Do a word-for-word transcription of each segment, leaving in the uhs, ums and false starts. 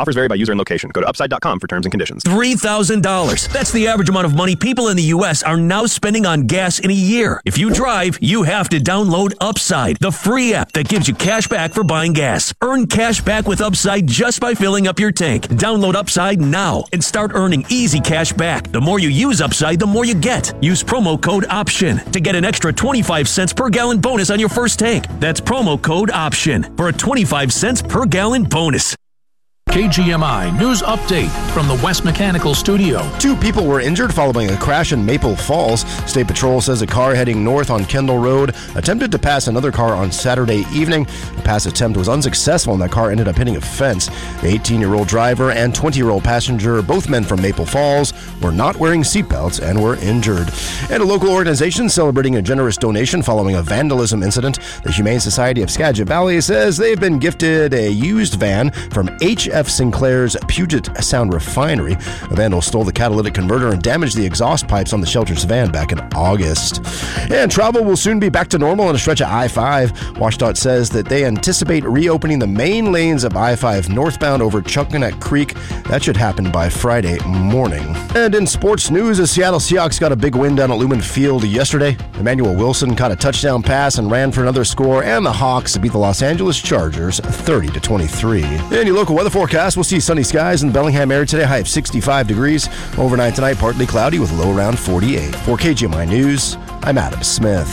Offers vary by user and location. Go to upside dot com for terms and conditions. three thousand dollars. That's the average amount of money people in the U S are now spending on gas in a year. If you drive, you have to download Upside, the free app that gives you cash back for buying gas. Earn cash back with Upside just by filling up your tank. Download Upside now and start earning easy cash back. The more you use Upside, the more you get. Use promo code OPTION to get an extra twenty-five cents per gallon bonus on your first tank. That's promo code OPTION for a twenty-five cents per gallon bonus. K G M I News Update from the West Mechanical Studio. Two people were injured following a crash in Maple Falls. State Patrol says a car heading north on Kendall Road attempted to pass another car on Saturday evening. The pass attempt was unsuccessful and that car ended up hitting a fence. The eighteen-year-old driver and twenty-year-old passenger, both men from Maple Falls, were not wearing seatbelts and were injured. And a local organization celebrating a generous donation following a vandalism incident. The Humane Society of Skagit Valley says they've been gifted a used van from H F Sinclair's Puget Sound Refinery. A vandal stole the catalytic converter and damaged the exhaust pipes on the shelter's van back in August. And travel will soon be back to normal on a stretch of I five. WashDOT says that they anticipate reopening the main lanes of I five northbound over Chuckanut Creek. That should happen by Friday morning. And in sports news, the Seattle Seahawks got a big win down at Lumen Field yesterday. Emmanuel Wilson caught a touchdown pass and ran for another score, and the Hawks beat the Los Angeles Chargers thirty to twenty-three. In your local weather forecast, we'll see sunny skies in the Bellingham area today, high of sixty-five degrees. Overnight tonight, partly cloudy with a low around forty-eight. For K G M I News, I'm Adam Smith.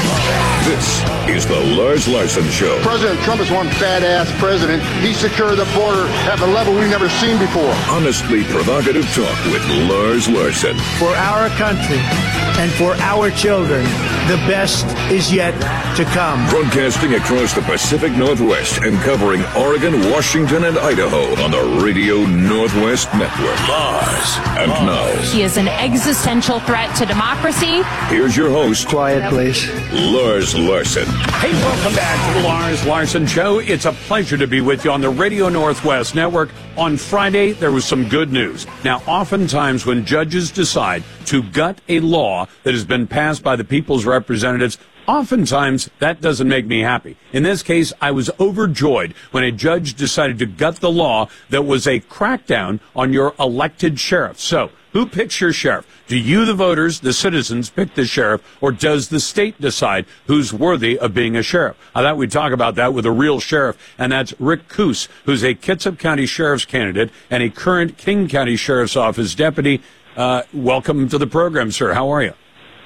This is the Lars Larson Show. President Trump is one badass president. He secured the border at a level we've never seen before. Honestly provocative talk with Lars Larson. For our country and for our children, the best is yet to come. Broadcasting across the Pacific Northwest and covering Oregon, Washington, and Idaho on the Radio Northwest Network. Lars. And now, he is an existential threat to democracy. Here's your host. Quiet, please. Lars Larson. Hey, welcome back to the Lars Larson Show. It's a pleasure to be with you on the Radio Northwest Network. On Friday, there was some good news. Now, oftentimes when judges decide to gut a law that has been passed by the people's representatives, oftentimes that doesn't make me happy. In this case, I was overjoyed when a judge decided to gut the law that was a crackdown on your elected sheriff. So, who picks your sheriff? Do you, the voters, the citizens, pick the sheriff, or does the state decide who's worthy of being a sheriff? I thought we'd talk about that with a real sheriff, and that's Rick Coos, who's a Kitsap County Sheriff's candidate and a current King County Sheriff's Office deputy. Uh, welcome to the program, sir. How are you?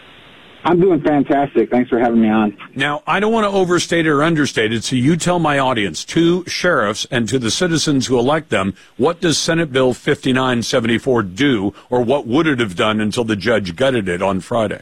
I'm doing fantastic. Thanks for having me on. Now, I don't want to overstate it or understate it, so you tell my audience, to sheriffs and to the citizens who elect them, what does Senate Bill fifty-nine seventy-four do, or what would it have done until the judge gutted it on Friday?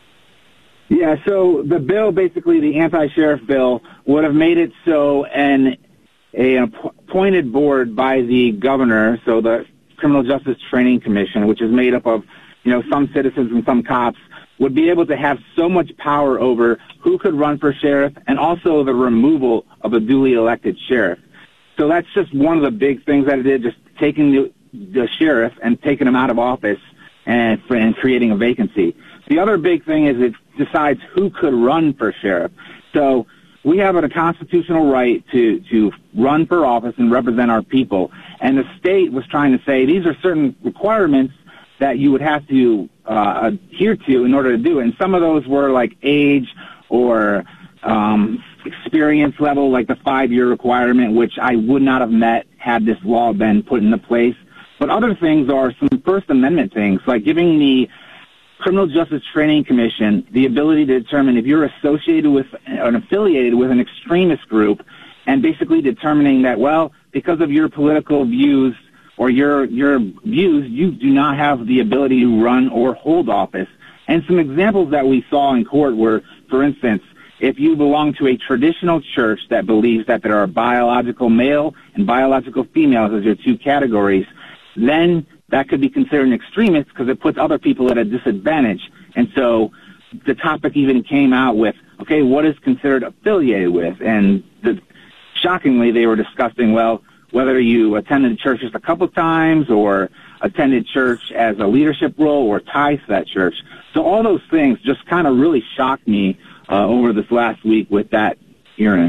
Yeah, so the bill, basically the anti-sheriff bill, would have made it so an, a, an appointed board by the governor, so the Criminal Justice Training Commission, which is made up of, you know, some citizens and some cops, would be able to have so much power over who could run for sheriff and also the removal of a duly elected sheriff. So that's just one of the big things that it did, just taking the, the sheriff and taking him out of office and, and creating a vacancy. The other big thing is it decides who could run for sheriff. So we have a constitutional right to, to run for office and represent our people. And the state was trying to say these are certain requirements that you would have to uh, adhere to in order to do it. And some of those were like age or um, experience level, like the five-year requirement, which I would not have met had this law been put into place. But other things are some First Amendment things, like giving the Criminal Justice Training Commission the ability to determine if you're associated with and affiliated with an extremist group, and basically determining that, well, because of your political views or your your views, you do not have the ability to run or hold office. And some examples that we saw in court were, for instance, if you belong to a traditional church that believes that there are biological male and biological females as your two categories, then that could be considered an extremist because it puts other people at a disadvantage. And so the topic even came out with, okay, what is considered affiliated with? And the, shockingly, they were discussing, well, whether you attended church just a couple times or attended church as a leadership role or ties to that church. So all those things just kind of really shocked me uh, over this last week with that hearing.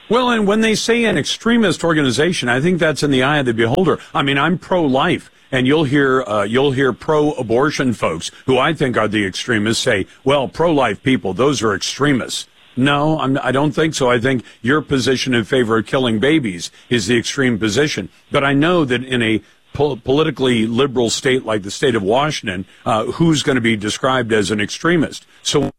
Well, and when they say an extremist organization, I think that's in the eye of the beholder. I mean, I'm pro-life, and you'll hear uh, you'll hear pro-abortion folks, who I think are the extremists, say, well, pro-life people, those are extremists. No, I'm, I don't think so. I think your position in favor of killing babies is the extreme position. But I know that in a po- politically liberal state like the state of Washington, uh, who's going to be described as an extremist? So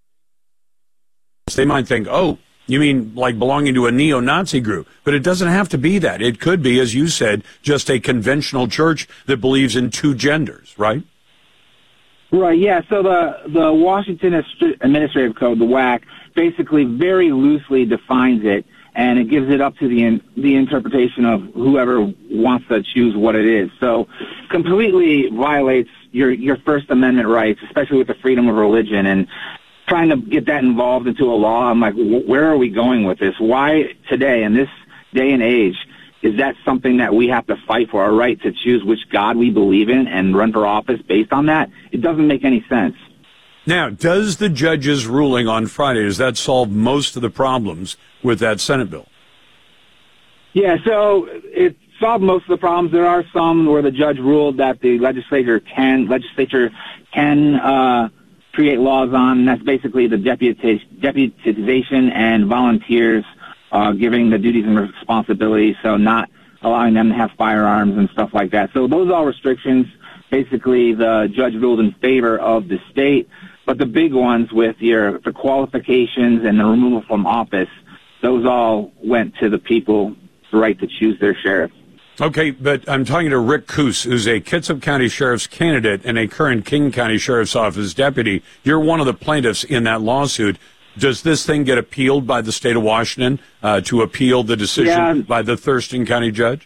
they might think, oh, you mean like belonging to a neo-Nazi group? But it doesn't have to be that. It could be, as you said, just a conventional church that believes in two genders, right? Right, yeah. So the, the Washington Administrative Code, the W A C, basically very loosely defines it, and it gives it up to the in, the interpretation of whoever wants to choose what it is. So completely violates your, your First Amendment rights, especially with the freedom of religion. And trying to get that involved into a law, I'm like, where are we going with this? Why today, in this day and age, is that something that we have to fight for, our right to choose which God we believe in and run for office based on that? It doesn't make any sense. Now, does the judge's ruling on Friday, does that solve most of the problems with that Senate bill? Yeah, so it solved most of the problems. There are some where the judge ruled that the legislature can, legislature can, uh, create laws on, and that's basically the deputi- deputization and volunteers uh, giving the duties and responsibilities, so not allowing them to have firearms and stuff like that. So those are restrictions. Basically, the judge ruled in favor of the state, but the big ones with your the qualifications and the removal from office, those all went to the people, the right to choose their sheriff. Okay, but I'm talking to Rick Coos, who's a Kitsap County Sheriff's candidate and a current King County Sheriff's Office deputy. You're one of the plaintiffs in that lawsuit. Does this thing get appealed by the state of Washington uh, to appeal the decision yeah. by the Thurston County judge?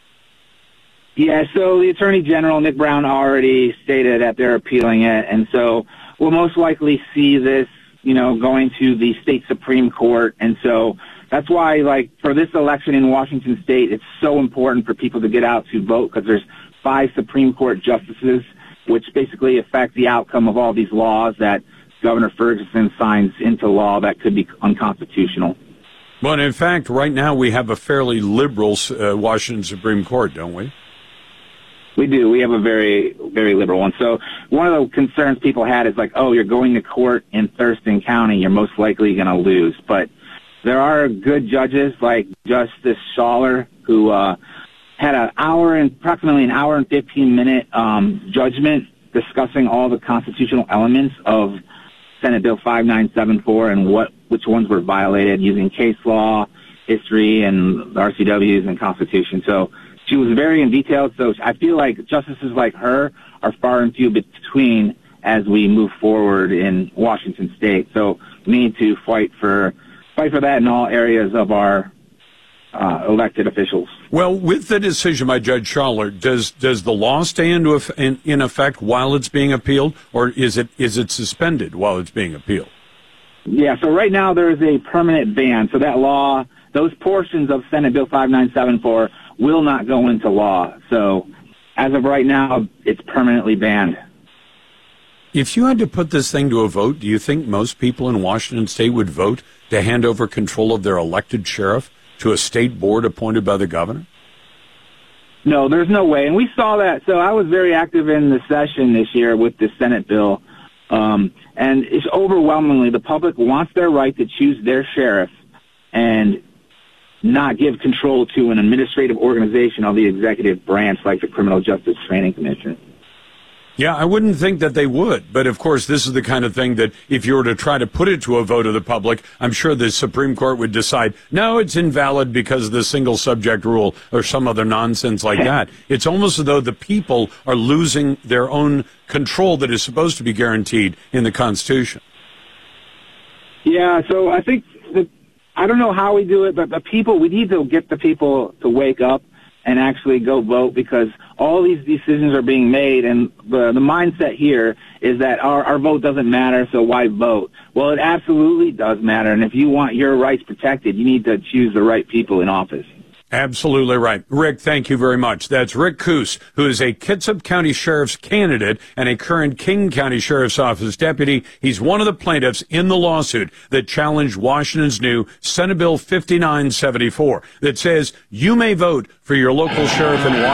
Yeah, so the Attorney General, Nick Brown, already stated that they're appealing it, and so we'll most likely see this, you know, going to the state Supreme Court, and so that's why, like, for this election in Washington State, it's so important for people to get out to vote, because there's five Supreme Court justices, which basically affect the outcome of all these laws that Governor Ferguson signs into law that could be unconstitutional. Well, in fact, right now we have a fairly liberal uh, Washington Supreme Court, don't we? We do. We have a very, very liberal one. So one of the concerns people had is like, oh, you're going to court in Thurston County, you're most likely going to lose. But there are good judges like Justice Schaller, who uh, had an hour and approximately an hour and fifteen minute um, judgment discussing all the constitutional elements of Senate Bill five nine seven four and what which ones were violated using case law, history, and R C Ws and Constitution. So she was very in detail. So I feel like justices like her are far and few between as we move forward in Washington State. So we need to fight for fight for that in all areas of our uh, elected officials. Well, with the decision by Judge Schaller, does does the law stay into in, in effect while it's being appealed, or is it is it suspended while it's being appealed? Yeah, so right now there is a permanent ban. So that law, those portions of Senate Bill five nine seven four will not go into law. So as of right now, it's permanently banned. If you had to put this thing to a vote, do you think most people in Washington State would vote to hand over control of their elected sheriff to a state board appointed by the governor? No, there's no way. And we saw that. So I was very active in the session this year with the Senate bill. Um, and it's overwhelmingly the public wants their right to choose their sheriff and not give control to an administrative organization of the executive branch like the Criminal Justice Training Commission. Yeah, I wouldn't think that they would. But, of course, this is the kind of thing that if you were to try to put it to a vote of the public, I'm sure the Supreme Court would decide, no, it's invalid because of the single subject rule or some other nonsense like that. It's almost as though the people are losing their own control that is supposed to be guaranteed in the Constitution. Yeah, so I think that, I don't know how we do it, but the people, we need to get the people to wake up and actually go vote, because all these decisions are being made, and the, the mindset here is that our, our vote doesn't matter, so why vote? Well, it absolutely does matter, and if you want your rights protected, you need to choose the right people in office. Absolutely right. Rick, thank you very much. That's Rick Coos, who is a Kitsap County Sheriff's candidate and a current King County Sheriff's Office deputy. He's one of the plaintiffs in the lawsuit that challenged Washington's new Senate Bill fifty-nine seventy-four that says you may vote for your local sheriff in Washington